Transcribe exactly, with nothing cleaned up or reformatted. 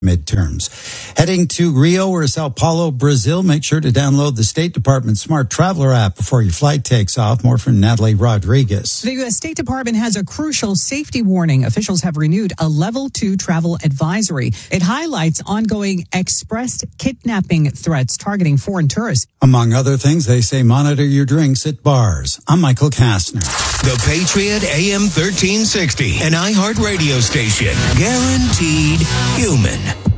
midterms. Heading to Rio or Sao Paulo, Brazil, make sure to download the State Department Smart Traveler app before your flight takes off. More from Natalie Rodriguez. The U S State Department has a crucial safety warning. Officials have renewed a level two travel advisory. It highlights ongoing express kidnapping threats targeting foreign tourists. Among other things, they say monitor your drinks at bars. I'm Michael Kastner. The Patriot A M thirteen sixty, an iHeart radio station, guaranteed human.